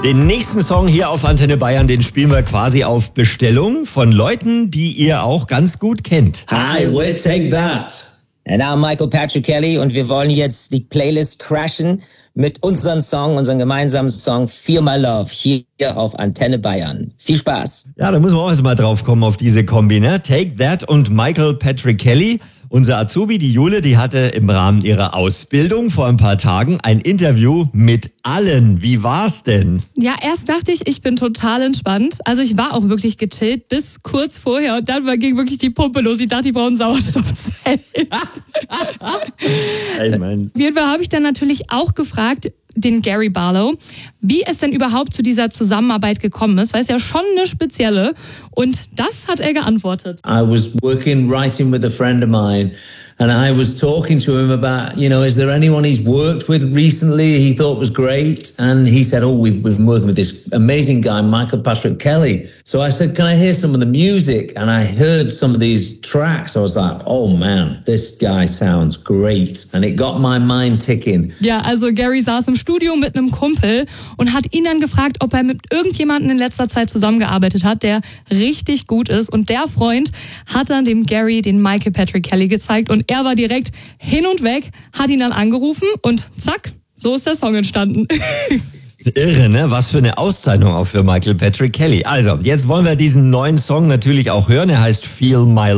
Den nächsten Song hier auf Antenne Bayern, den spielen wir quasi auf Bestellung von Leuten, die ihr auch ganz gut kennt. Hi, we'll take that. And I'm Michael Patrick Kelly und wir wollen jetzt die Playlist crashen mit unserem gemeinsamen Song Feel My Love hier auf Antenne Bayern. Viel Spaß. Ja, da muss man auch erstmal drauf kommen auf diese Kombi, ne? Take That und Michael Patrick Kelly. Unser Azubi, die Jule, die hatte im Rahmen ihrer Ausbildung vor ein paar Tagen ein Interview mit allen. Wie war's denn? Ja, erst dachte ich bin total entspannt. Also ich war auch wirklich gechillt bis kurz vorher und dann ging wirklich die Pumpe los. Ich dachte, ich brauche ein Sauerstoffzelt. Hey, Mann. Auf jeden Fall habe ich dann natürlich auch gefragt, den Gary Barlow, wie es denn überhaupt zu dieser Zusammenarbeit gekommen ist, weil es ja schon eine spezielle. Und das hat er geantwortet. I was writing with a friend of mine, and I was talking to him about, is there anyone he's worked with recently he thought was great? And he said, we've been working with this amazing guy, Michael Patrick Kelly. So I said, can I hear some of the music? And I heard some of these tracks. I was like, oh man, this guy sounds great. And it got my mind ticking. Ja, also Gary saß im Studio mit einem Kumpel und hat ihn dann gefragt, ob er mit irgendjemandem in letzter Zeit zusammengearbeitet hat, der richtig gut ist. Und der Freund hat dann dem Gary den Michael Patrick Kelly gezeigt und er war direkt hin und weg, hat ihn dann angerufen und zack, so ist der Song entstanden. Irre, ne? Was für eine Auszeichnung auch für Michael Patrick Kelly. Also, jetzt wollen wir diesen neuen Song natürlich auch hören. Er heißt Feel My